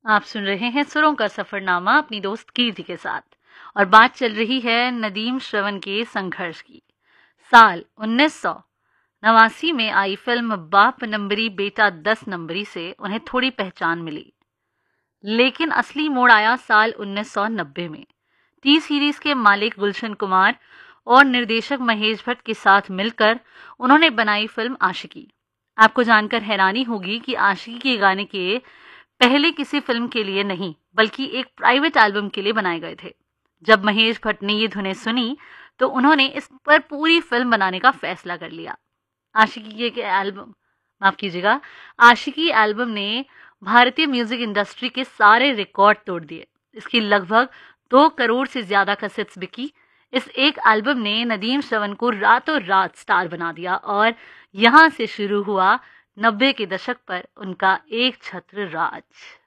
आप सुन रहे हैं सुरों का सफरनामा अपनी दोस्त कीर्ति के साथ। और बात चल रही है नदीम श्रवण के संघर्ष की। साल 1989 में आई फिल्म बाप नंबरी बेटा 10 नंबरी से उन्हें थोड़ी पहचान मिली, लेकिन असली मोड़ आया साल 1990 में। टी सीरीज के मालिक गुलशन कुमार और निर्देशक महेश भट्ट के साथ मिलकर उन्होंने बनाई फिल्म आशिकी। आपको जानकर हैरानी होगी कि आशिकी के गाने के पहले किसी फिल्म के लिए नहीं, बल्कि एक प्राइवेट एल्बम के लिए बनाए गए थे। जब महेश भट्ट ने ये धुनें सुनी तो उन्होंने इस पर पूरी फिल्म बनाने का फैसला कर लिया। आशिकी के एल्बम माफ कीजिएगा आशिकी एल्बम ने भारतीय म्यूजिक इंडस्ट्री के सारे रिकॉर्ड तोड़ दिए। इसकी लगभग 2 करोड़ से ज्यादा कैसेट्स बिकी। इस एक एल्बम ने नदीम श्रवण को रातों रात स्टार बना दिया और यहां से शुरू हुआ 90 के दशक पर उनका एक छत्र राज।